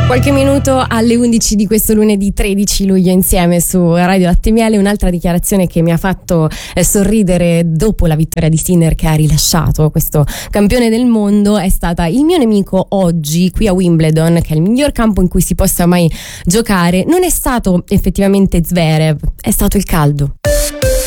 Qualche minuto alle 11 di questo lunedì 13 luglio insieme su Radio Latte e Miele. Un'altra dichiarazione che mi ha fatto sorridere dopo la vittoria di Sinner, che ha rilasciato questo campione del mondo, è stata: il mio nemico oggi qui a Wimbledon, che è il miglior campo in cui si possa mai giocare, non è stato effettivamente Zverev, è stato il caldo.